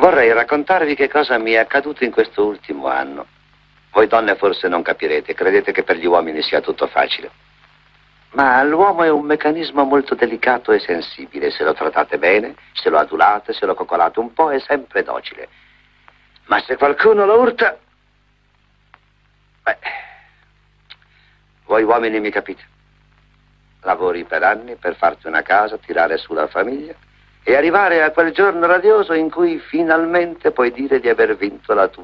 Vorrei raccontarvi che cosa mi è accaduto in questo ultimo anno. Voi donne forse non capirete, credete che per gli uomini sia tutto facile. Ma l'uomo è un meccanismo molto delicato e sensibile. Se lo trattate bene, se lo adulate, se lo coccolate un po', è sempre docile. Ma se qualcuno lo urta... Beh, voi uomini mi capite. Lavori per anni per farti una casa, tirare su la famiglia e arrivare a quel giorno radioso in cui finalmente puoi dire di aver vinto la tua